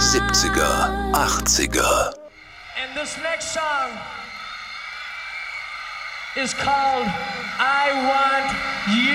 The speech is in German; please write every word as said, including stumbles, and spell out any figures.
siebziger, achtziger. And this next song is called I Want You.